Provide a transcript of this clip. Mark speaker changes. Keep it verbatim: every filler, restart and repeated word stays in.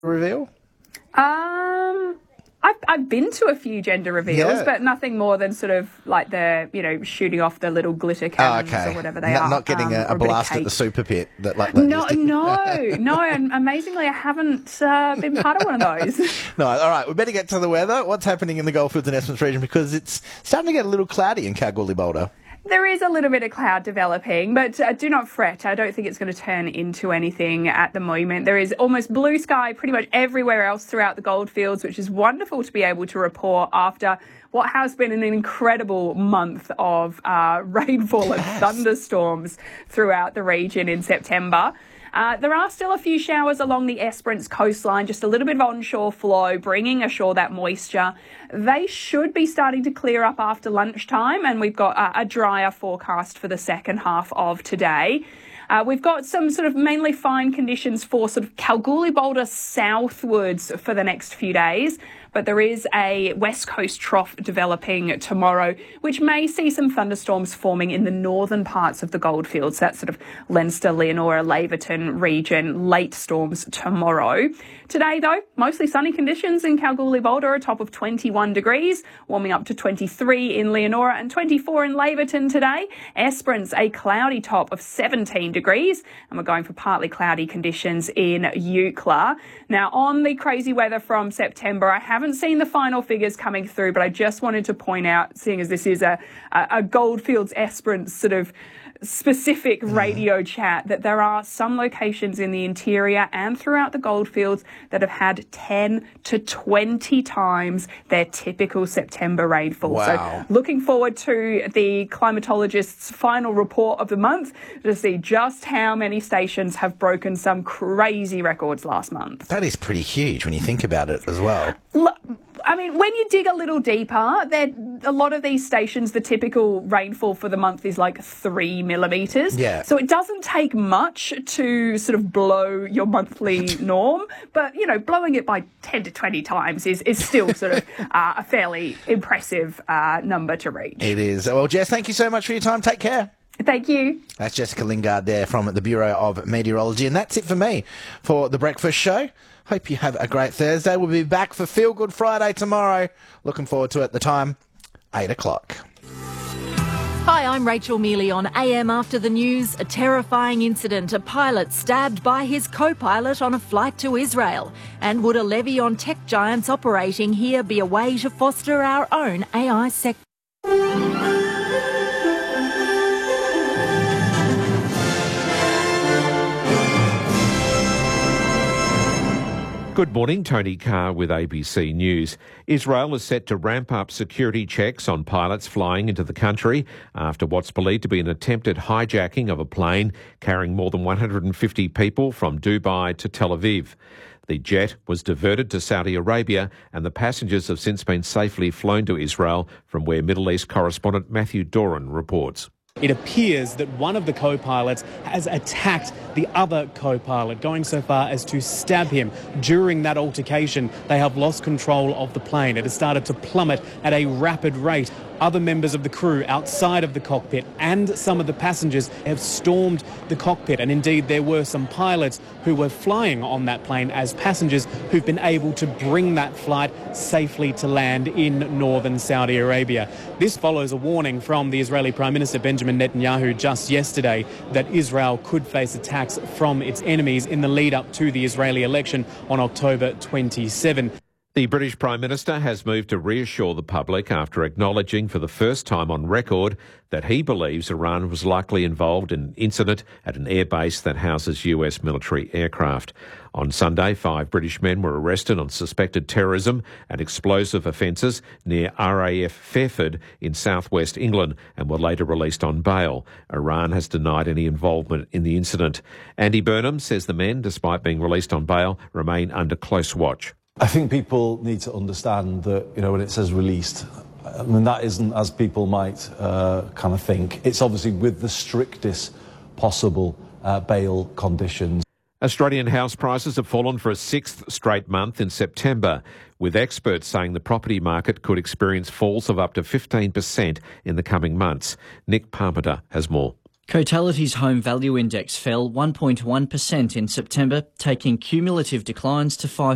Speaker 1: reveal?
Speaker 2: Um, I've, I've been to a few gender reveals,
Speaker 1: Yeah.
Speaker 2: but nothing more than sort of like the, you know, shooting off the little glitter cannons
Speaker 1: Oh, okay.
Speaker 2: or whatever they
Speaker 1: not,
Speaker 2: are.
Speaker 1: Not getting
Speaker 2: um,
Speaker 1: a, a
Speaker 2: or bit of
Speaker 1: blast at
Speaker 2: cake.
Speaker 1: the super pit. That, like, that
Speaker 2: No,
Speaker 1: used to-
Speaker 2: no, no, and amazingly, I haven't uh, been part of one of those.
Speaker 1: No, all right, we better get to the weather. What's happening in the Goldfields and Esperance region? Because it's starting to get a little cloudy in Kalgoorlie Boulder.
Speaker 2: There is a little bit of cloud developing, but uh, do not fret. I don't think it's going to turn into anything at the moment. There is almost blue sky pretty much everywhere else throughout the Goldfields, which is wonderful to be able to report after what has been an incredible month of uh, rainfall and thunderstorms throughout the region in September. Uh, there are still a few showers along the Esperance coastline, just a little bit of onshore flow, bringing ashore that moisture. They should be starting to clear up after lunchtime, and we've got a, a drier forecast for the second half of today. Uh, we've got some sort of mainly fine conditions for sort of Kalgoorlie Boulder southwards for the next few days. But there is a west coast trough developing tomorrow, which may see some thunderstorms forming in the northern parts of the Goldfields, that sort of Leinster, Leonora, Laverton region, late storms tomorrow. Today, though, mostly sunny conditions in Kalgoorlie Boulder, a top of twenty-one degrees, warming up to twenty-three in Leonora and twenty-four in Laverton today. Esperance, a cloudy top of seventeen degrees, and we're going for partly cloudy conditions in Eucla. Now, on the crazy weather from September, I haven't seen the final figures coming through, but I just wanted to point out, seeing as this is a, a, a Goldfields Esperance sort of specific radio chat, that there are some locations in the interior and throughout the Goldfields that have had ten to twenty times their typical September rainfall.
Speaker 1: Wow.
Speaker 2: So looking forward to the climatologist's final report of the month to see just how many stations have broken some crazy records last month.
Speaker 1: That is pretty huge when you think about it as well.
Speaker 2: Look, I mean, when you dig a little deeper, there a lot of these stations, the typical rainfall for the month is like three millimetres.
Speaker 1: Yeah.
Speaker 2: So it doesn't take much to sort of blow your monthly norm, but, you know, blowing it by ten to twenty times is, is still sort of uh, a fairly impressive uh, number to reach.
Speaker 1: It is. Well, Jess, thank you so much for your time. Take care.
Speaker 2: Thank you.
Speaker 1: That's Jessica Lingard there from the Bureau of Meteorology. And that's it for me for The Breakfast Show. Hope you have a great Thursday. We'll be back for Feel Good Friday tomorrow. Looking forward to it. The time, eight o'clock.
Speaker 3: Hi, I'm Rachel Mealy on A M After the News. A terrifying incident. A pilot stabbed by his co-pilot on a flight to Israel. And would a levy on tech giants operating here be a way to foster our own A I sector?
Speaker 4: Good morning, Tony Carr with A B C News. Israel is set to ramp up security checks on pilots flying into the country after what's believed to be an attempted hijacking of a plane carrying more than one hundred fifty people from Dubai to Tel Aviv. The jet was diverted to Saudi Arabia and the passengers have since been safely flown to Israel, from where Middle East correspondent Matthew Doran reports.
Speaker 5: It appears that one of the co-pilots has attacked the other co-pilot, going so far as to stab him. During that altercation, they have lost control of the plane. It has started to plummet at a rapid rate. Other members of the crew outside of the cockpit and some of the passengers have stormed the cockpit. And indeed, there were some pilots who were flying on that plane as passengers who've been able to bring that flight safely to land in northern Saudi Arabia. This follows a warning from the Israeli Prime Minister Benjamin Netanyahu just yesterday that Israel could face attacks from its enemies in the lead up to the Israeli election on October twenty-seventh.
Speaker 4: The British Prime Minister has moved to reassure the public after acknowledging for the first time on record that he believes Iran was likely involved in an incident at an airbase that houses U S military aircraft. On Sunday, five British men were arrested on suspected terrorism and explosive offences near R A F Fairford in southwest England and were later released on bail. Iran has denied any involvement in the incident. Andy Burnham says the men, despite being released on bail, remain under close watch.
Speaker 6: I think people need to understand that, you know, when it says released, I mean, that isn't as people might uh, kind of think. It's obviously with the strictest possible uh, bail conditions.
Speaker 4: Australian house prices have fallen for a sixth straight month in September, with experts saying the property market could experience falls of up to fifteen percent in the coming months. Nick Parmenter has more.
Speaker 7: Cotality's Home Value Index fell one point one percent in September, taking cumulative declines to five